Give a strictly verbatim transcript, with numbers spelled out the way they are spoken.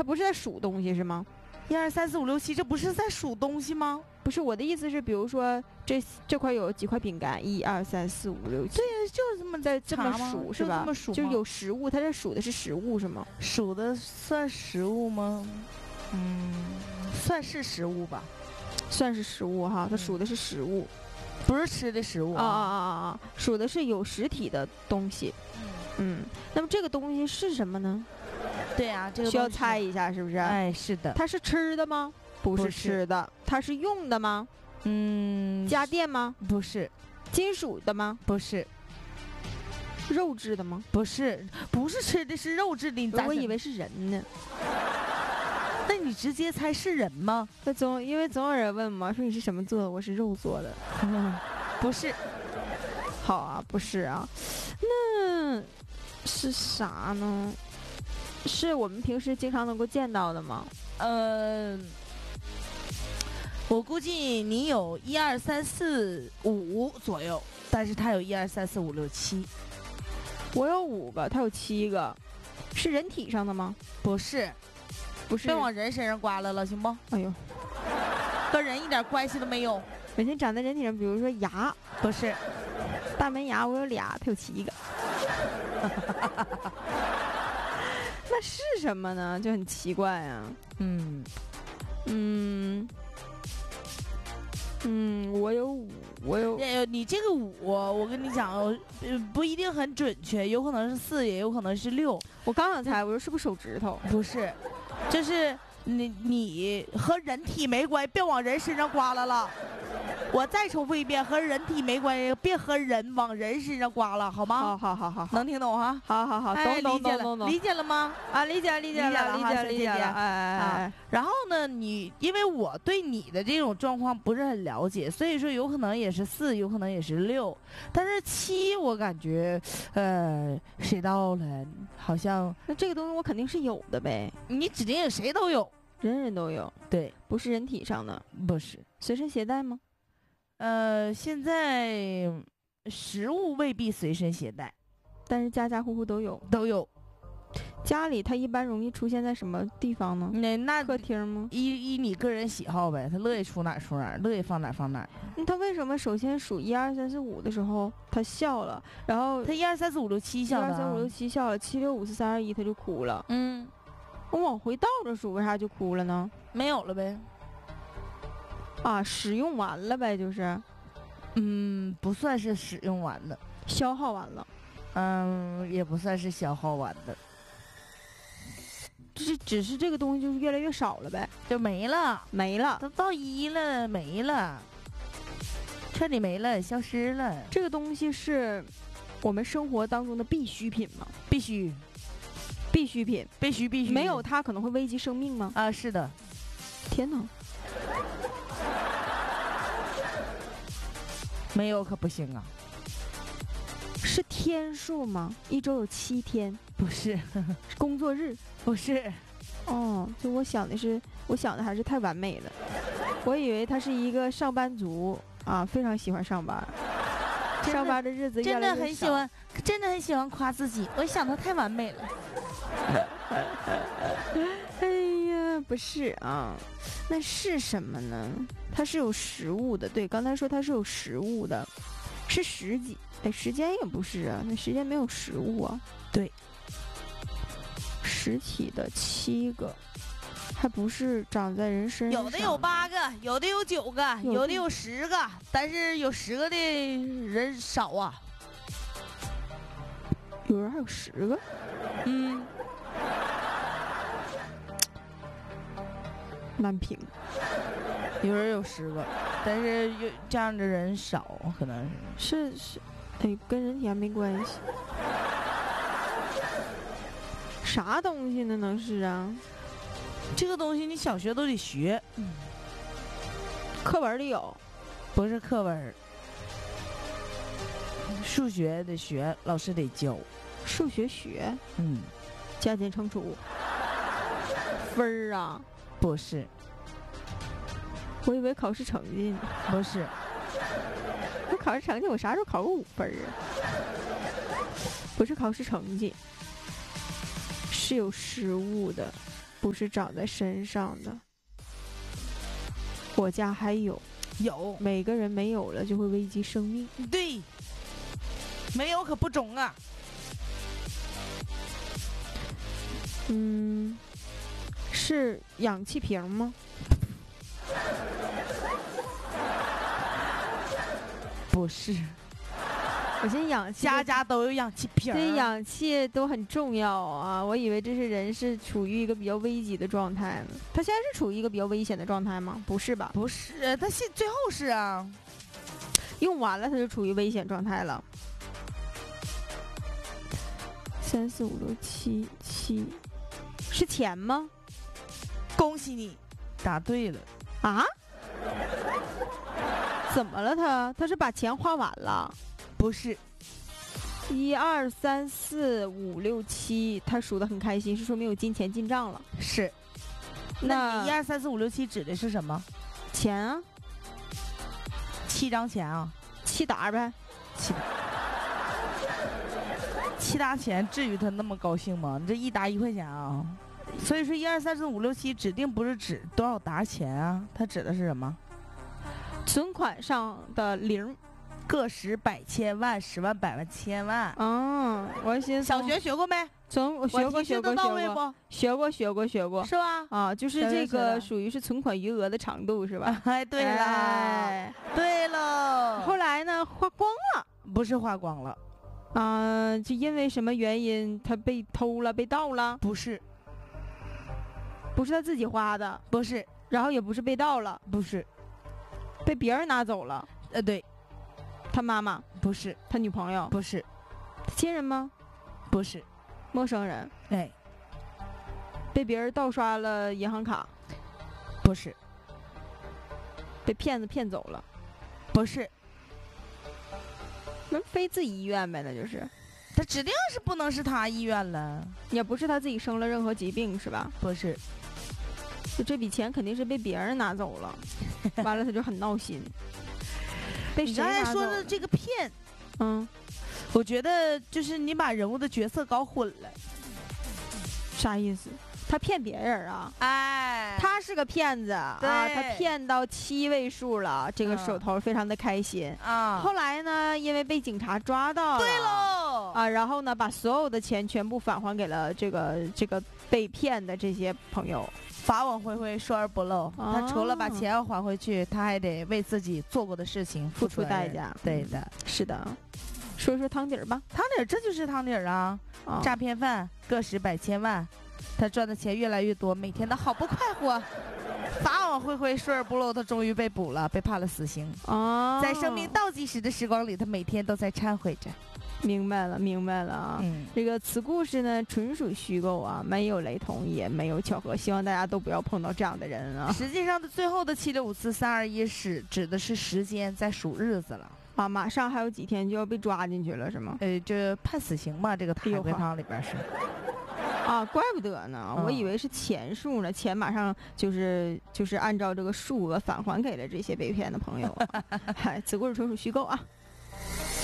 它不是在数东西是吗？ 一二三四五六七，这不是在数东西吗？ 不是，我的意思是，比如说这这块有几块饼干，一二三四五六七， 对呀，就是这么在这么查吗数是吧？ 就这么数吗就是有食物，它这数的是食物是吗？ 数的算食物吗？嗯，算是食物吧， 算是食物哈，它嗯数的是食物。 不是吃的食物啊啊啊啊啊！数的是有实体的东西。 嗯， 嗯，那么这个东西是什么呢？ 对呀、这个需要东西猜一下是不是？ 哎，是的， 它是吃的吗？不是不是吃的。它是用的吗？ 嗯， 家电吗？ 不是， 金属的吗？ 不是， 肉质的吗？ 不是，不是吃的，是肉质的。你咋整我以为是人呢。 那你直接猜是人吗？ 那总因为总有人问嘛，说你是什么做的？我是肉做的。 不是， 好啊，不是啊，那是啥呢？是我们平时经常能够见到的吗？ 呃，我估计你有一二三四五左右，但是它有一二三四五六七。 我有五个，他有七个，是人体上的吗？ 不是， 不是别。往人身上刮了了，行不？ 哎呦， 跟人一点关系都没有。 每天长在人体上，比如说牙， 不是， 大门牙我有俩，他有七个。那是什么呢？就很奇怪啊。 嗯嗯嗯，我有五，我有呃，你这个五，我跟你讲，呃，不一定很准确，有可能是四，也有可能是六。 我刚想猜，我说是不是手指头？ 不是，就是你你和人体没关系，别往人身上刮了了。我再重复一遍，和人体没关系，别和人往人身上刮了，好吗？ 好好好好好， 能听懂哈？ 好好好， 哎懂懂理解了懂懂懂， 理解了吗？ 啊，理解理解了，理理解了哈解理解了， 小姐姐哎哎哎， 然后呢，你因为我对你的这种状况不是很了解，所以说有可能也是四，有可能也是六，但是七我感觉，呃，谁到了？好像那这个东西我肯定是有的呗， 你指定谁都有。 人人都有， 对， 不是人体上的， 不是。 随身携带吗？ 呃，现在食物未必随身携带， 但是家家户户都有。 都有。 家里它一般容易出现在什么地方呢？ 那那客厅吗？ 依依你个人喜好呗，他乐意出哪儿出哪儿，乐意放哪儿放哪儿。 那他为什么首先数一二三四五的时候他笑了，然后他一二三四五六七一笑的啊， 二三五六七笑了，七六五四三二一他就哭了。 嗯， 我往回倒着数，为啥就哭了呢？ 没有了呗。 啊，使用完了呗，就是嗯，不算是使用完的， 消耗完了， 嗯，也不算是消耗完的， 就是只是这个东西就是越来越少了呗， 就没了， 没了。 都到一了，没了，彻底没了，消失了， 这个东西是我们生活当中的必需品吗？ 必须， 必需品， 必须，必须， 没有它可能会危及生命吗？ 啊，是的， 天哪！ 没有可不行啊， 是天数吗？一周有七天， 不是， 是工作日。 不是， 哦，就我想的是，我想的还是太完美了。我以为他是一个上班族啊，非常喜欢上班， 真的上班的日子越真的来越少。 很喜欢，真的很喜欢夸自己，我想的太完美了。 哎呀，不是啊，那是什么呢？它是有食物的，对，刚才说它是有食物的，是时几？哎，时间也不是啊，那时间没有食物啊。 对， 实体的七个，还不是长在人身上。 有的有八个，有的有九个， 有的有的有十个，但是有十个的人少啊。 有人还有十个， 嗯， 满屏。 有人有十个，但是有这样的人少，可能是。 是是，哎，跟人体还没关系。啥东西呢？能是啊？ 这个东西你小学都得学， 课文里有， 不是课文。数学得学，老师得教。 数学学， 嗯， 加减乘除，分儿啊？ 不是， 我以为考试成绩呢。 不是， 我考试成绩，我啥时候考过五分儿啊？不是考试成绩，是有失误的。 不是长在身上的。我家还有， 有， 每个人没有了就会危及生命。 对，没有可不中啊。 嗯，是氧气瓶吗？ 不是， 我寻思氧气家家都有氧气瓶。 对，氧气都很重要啊！我以为这是人是处于一个比较危急的状态呢。他现在是处于一个比较危险的状态吗？不是吧？ 不是，他现最后是啊， 用完了他就处于危险状态了。三四五六七七，是钱吗？ 恭喜你，答对了啊？怎么了他？他是把钱花完了？ 不是。 一二三四五六七，他数得很开心，是说明有金钱进账了。 是。那你一二三四五六七指的是什么？ 钱啊， 七张钱啊， 七沓呗。 七七沓钱，至于他那么高兴吗？你这一沓一块钱啊。所以说一二三四五六七指定不是指多少沓钱啊，它指的是什么？ 存款上的零， 个十百千万十万百万千万。 嗯，我寻思小学学过没？ 从我学过学过学过学过学过学过是吧？ 啊，就是这个属于是存款余额的长度是吧？ 哎，对了，哎、对了。 后来呢，花光了？ 不是花光了， 啊、呃，就因为什么原因他被偷了被盗了？ 不是， 不是他自己花的， 不是， 然后也不是被盗了， 不是。 被别人拿走了， 呃，对， 他妈妈不是， 他女朋友不是， 亲人吗？ 不是， 陌生人。 哎， 被别人盗刷了银行卡， 不是， 被骗子骗走了， 不是， 那非自己医院呗，那就是， 他指定是不能是他医院了， 也不是他自己生了任何疾病是吧？ 不是。 就这笔钱肯定是被别人拿走了，完了他就很闹心。被谁拿走了？ 你刚才说的这个骗， 嗯， 我觉得就是你把人物的角色搞混了。 啥意思？他骗别人啊？ 哎， 他是个骗子啊！他骗到七位数了，这个手头非常的开心啊。后来呢，因为被警察抓到了， 对喽啊，然后呢，把所有的钱全部返还给了这个这个被骗的这些朋友。 法网恢恢，疏而不漏。 哦、 他除了把钱要还回去，他还得为自己做过的事情付出代价。 对的， 嗯、是的。说说汤底儿吧， 汤底儿这就是汤底儿啊！哦、诈骗犯个十百千万，他赚的钱越来越多，每天的好不快活。法网恢恢，疏而不漏，他终于被捕了，被判了死刑。 哦， 在生命倒计时的时光里，他每天都在忏悔着。 明白了，明白了啊！嗯，这个此故事呢，纯属虚构啊，没有雷同，也没有巧合，希望大家都不要碰到这样的人啊。 实际上的最后的七六五四三二一是指的是时间，在数日子了啊，马上还有几天就要被抓进去了，是吗？ 呃，这判死刑嘛，这个海龟汤里边是。 啊，怪不得呢，嗯、我以为是钱数呢，钱马上就是就是按照这个数额返还给了这些被骗的朋友、啊。嗨，此故事纯属虚构啊。